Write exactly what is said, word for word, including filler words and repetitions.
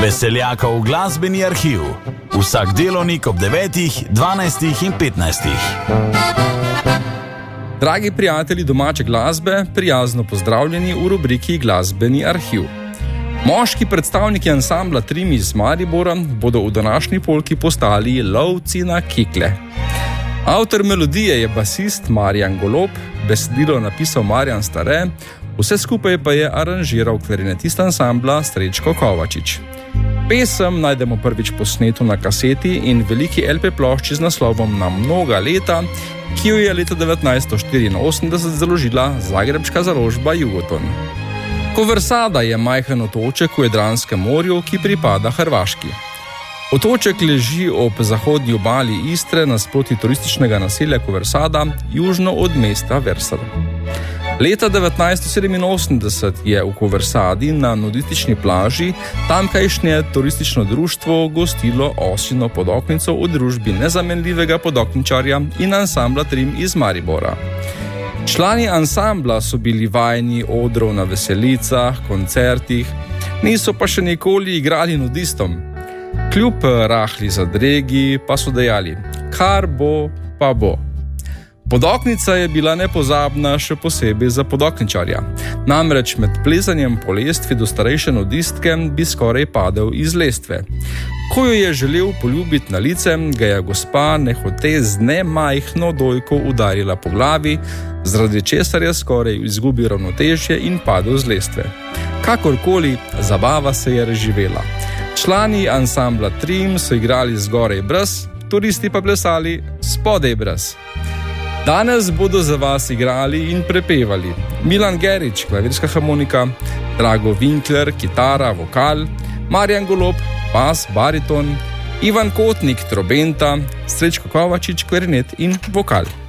Veseljakov glasbeni arhiv. Vsak delovnik ob devetih, dvanajstih in petnajstih. Dragi prijatelji domače glasbe, prijazno pozdravljeni v rubriki Glasbeni arhiv. Moški predstavniki ansambla Trim iz Maribora bodo v današnji polki postali lovci na kikle. Avtor melodije je basist Marjan Golob, besedilo napisal Marjan Stare, vse skupaj pa je aranžiral klarinetist ansambla Srečko Kovačič. Pesem najdemo prvič posneto na kaseti in veliki el pe plošči z naslovom Na mnoga leta, ki jo je leta devetnajststo štiriinosemdeset založila zagrebška založba Jugoton. Koversada je majhen otoček v Jadranskem morju, ki pripada Hrvaški. Otoček leži ob zahodni obali Istre nasproti turističnega naselja Koversada, južno od mesta Versal. Leta devetnajststo sedeminosemdeset je v Koversadi na nudistični plaži tamkajšnje turistično društvo gostilo osino podoknico v družbi nezamenljivega podokničarja in ansambla Trim iz Maribora. Člani ansambla so bili vajeni odrov na veselicah, koncertih, niso pa še nikoli igrali nudistom. Kljub rahli zadregi pa so dejali, kar bo, pa bo. Podoknica je bila nepozabna še posebej za podokničarja. Namreč med plezanjem po lestvi do starejše nudistke bi skoraj padel iz lestve. Ko jo je želel poljubiti na lice, ga je gospa nehote z nemajhno dojko udarila po glavi, zaradi česar je skoraj izgubil ravnotežje in padel z lestve. Kakorkoli, zabava se je razživela. Člani ansambla Trim so igrali zgoraj brez, turisti pa plesali spodaj brez. Danes bodo za vas igrali in prepevali Milan Gerič, klavirska harmonika, Drago Winkler, kitara, vokal, Marjan Golob, bas, bariton, Ivan Kotnik, trobenta, Srečko Kovačič, klarinet in vokal.